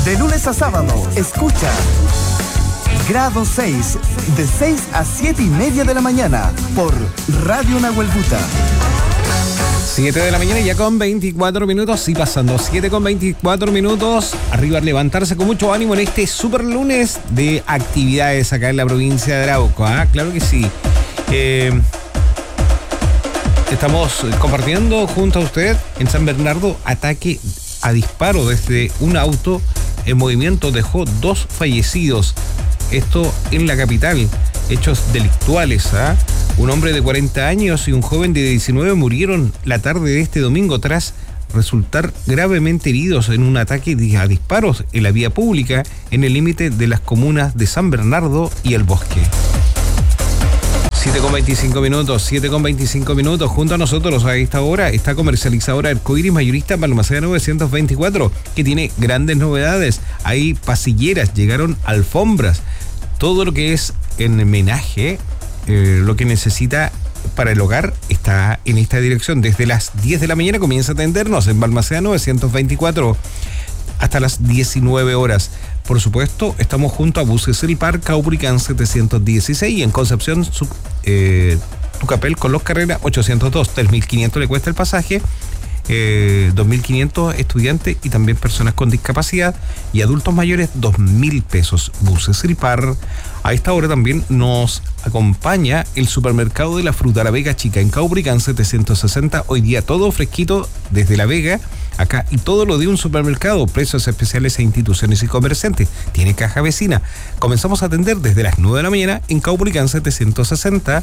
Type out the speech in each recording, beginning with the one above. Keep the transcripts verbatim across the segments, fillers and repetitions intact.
De lunes a sábado, escucha Grado seis, de seis a siete y media de la mañana, por Radio Nahuelbuta. siete de la mañana ya con veinticuatro minutos, y pasando siete con veinticuatro minutos, arriba a levantarse con mucho ánimo en este super lunes de actividades acá en la provincia de Arauco. ¿Ah? Claro que sí. Eh, estamos compartiendo junto a usted en San Bernardo ataque a disparo desde un auto en movimiento, dejó dos fallecidos. Esto en la capital, hechos delictuales. ¿Ah? Un hombre de cuarenta años y un joven de diecinueve murieron la tarde de este domingo tras resultar gravemente heridos en un ataque a disparos en la vía pública en el límite de las comunas de San Bernardo y El Bosque. siete con veinticinco minutos, siete con veinticinco minutos. Junto a nosotros a esta hora está comercializadora Arcoiris Mayorista Balmaceda novecientos veinticuatro, que tiene grandes novedades. Hay pasilleras, llegaron alfombras, todo lo que es en menaje, eh, lo que necesita para el hogar está en esta dirección. Desde las diez de la mañana comienza a atendernos en Balmaceda novecientos veinticuatro hasta las diecinueve horas. Por supuesto, estamos junto a Buses El Par, Caubricán setecientos dieciséis, y en Concepción, su, eh, Tucapel con Los Carreras ochocientos dos. tres mil quinientos le cuesta el pasaje, eh, dos mil quinientos estudiantes y también personas con discapacidad, y adultos mayores dos mil pesos. Buses El Par. A esta hora también nos acompaña el supermercado de la fruta La Vega Chica en Caubricán setecientos sesenta. Hoy día todo fresquito desde La Vega acá, y todo lo de un supermercado, precios especiales a instituciones y comerciantes. Tiene caja vecina. Comenzamos a atender desde las nueve de la mañana en Caubricán setecientos sesenta.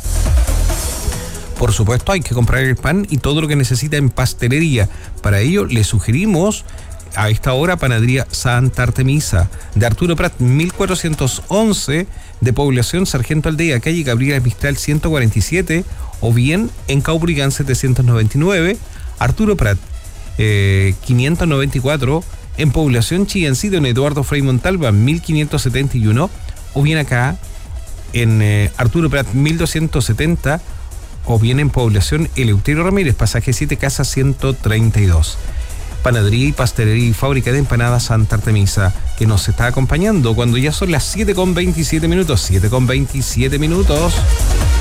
Por supuesto, hay que comprar el pan y todo lo que necesita en pastelería. Para ello le sugerimos a esta hora Panadería Santa Artemisa, de Arturo Prat mil cuatrocientos once, de Población Sargento Aldea, calle Gabriela Mistral ciento cuarenta y siete, o bien en Caubricán setecientos noventa y nueve, Arturo Prat eh, quinientos noventa y cuatro, en Población Chillancito, en Eduardo Frei Montalva mil quinientos setenta y uno, o bien acá en eh, Arturo Prat mil doscientos setenta, o bien en Población Eleuterio Ramírez, pasaje siete, casa ciento treinta y dos. Panadería y pastelería y fábrica de empanadas Santa Artemisa, que nos está acompañando cuando ya son las siete con veintisiete minutos. siete con veintisiete minutos.